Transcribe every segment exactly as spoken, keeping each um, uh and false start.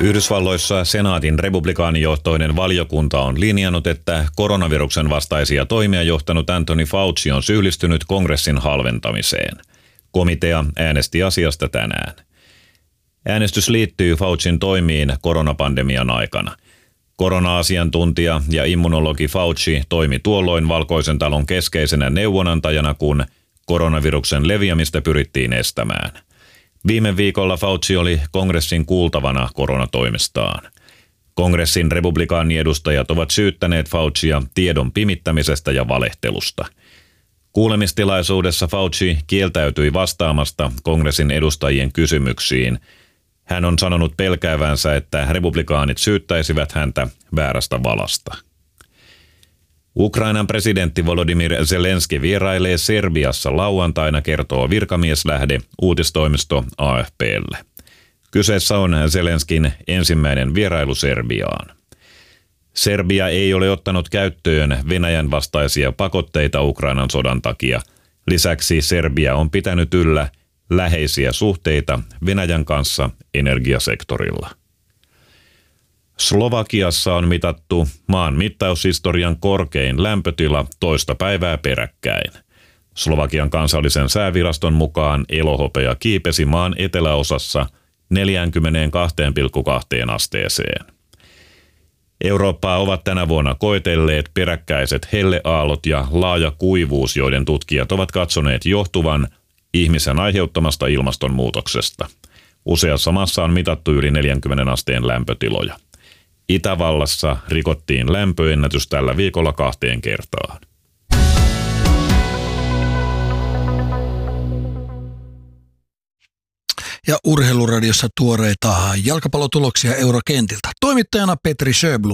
Yhdysvalloissa senaatin republikaanijohtoinen valiokunta on linjannut, että koronaviruksen vastaisia toimia johtanut Anthony Fauci on syyllistynyt kongressin halventamiseen. Komitea äänesti asiasta tänään. Äänestys liittyy Faucin toimiin koronapandemian aikana. Korona-asiantuntija ja immunologi Fauci toimi tuolloin Valkoisen talon keskeisenä neuvonantajana, kun koronaviruksen leviämistä pyrittiin estämään. Viime viikolla Fauci oli kongressin kuultavana koronatoimestaan. Kongressin republikaaniedustajat ovat syyttäneet Faucia tiedon pimittämisestä ja valehtelusta. Kuulemistilaisuudessa Fauci kieltäytyi vastaamasta kongressin edustajien kysymyksiin. Hän on sanonut pelkäävänsä, että republikaanit syyttäisivät häntä väärästä valasta. Ukrainan presidentti Volodymyr Zelenski vierailee Serbiassa lauantaina, kertoo virkamieslähde uutistoimisto A F P:lle. Kyseessä on Zelenskin ensimmäinen vierailu Serbiaan. Serbia ei ole ottanut käyttöön Venäjän vastaisia pakotteita Ukrainan sodan takia. Lisäksi Serbia on pitänyt yllä läheisiä suhteita Venäjän kanssa energiasektorilla. Slovakiassa on mitattu maan mittaushistorian korkein lämpötila toista päivää peräkkäin. Slovakian kansallisen sääviraston mukaan elohopea kiipesi maan eteläosassa neljäkymmentäkaksi pilkku kaksi asteeseen. Eurooppaa ovat tänä vuonna koetelleet peräkkäiset helleaallot ja laaja kuivuus, joiden tutkijat ovat katsoneet johtuvan ihmisen aiheuttamasta ilmastonmuutoksesta. Useassa maassa on mitattu yli neljänkymmenen asteen lämpötiloja. Itävallassa rikottiin lämpöennätys tällä viikolla kahteen kertaan. Ja Urheiluradiossa tuoreita jalkapallotuloksia eurokentiltä. Toimittajana Petri Sjöblom.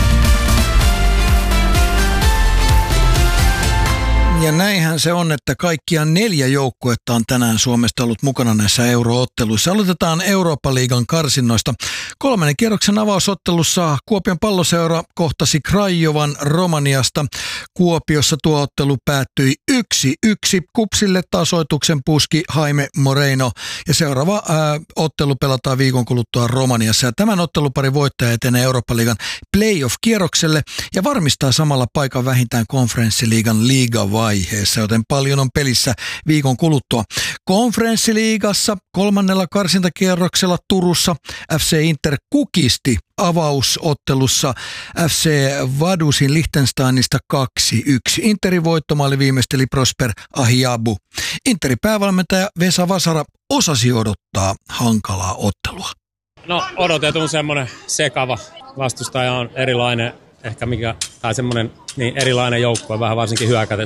Ja näinhän se on, että kaikkiaan neljä joukkuetta on tänään Suomesta ollut mukana näissä eurootteluissa. Aloitetaan Eurooppa-liigan karsinnoista. Kolmannen kierroksen avausottelussa Kuopion Palloseura kohtasi Krajovan Romaniasta. Kuopiossa tuo ottelu päättyi yksi yksi. Kupsille tasoituksen puski Jaime Moreno. Ja seuraava ää, ottelu pelataan viikon kuluttua Romaniassa. Ja tämän otteluparin voittaja etenee Eurooppa-liigan playoff-kierrokselle ja varmistaa samalla paikan vähintään konferenssiliigan liigavaiheessa, joten paljon on pelissä viikon kuluttua. Konferenssiliigassa kolmannella karsintakierroksella Turussa F C Inter kukisti avausottelussa F C Vadusin Liechtensteinista kaksi yksi. Interin voittomaali viimeisteli Prosper Ahiabu. Interin päävalmentaja Vesa Vasara osasi odottaa hankalaa ottelua. No odotetun semmoinen sekava. Vastustaja on erilainen, ehkä mikä, tai semmoinen niin erilainen joukkue, vähän varsinkin hyökätä,